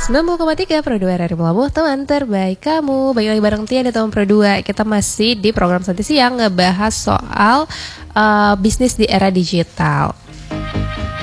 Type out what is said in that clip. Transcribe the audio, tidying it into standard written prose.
90,3 Pro 2 RRI Melabuh, teman terbaik kamu. Balik lagi bareng Tia di tahun Pro 2. Kita masih di program Santai Siang ngebahas soal bisnis di era digital.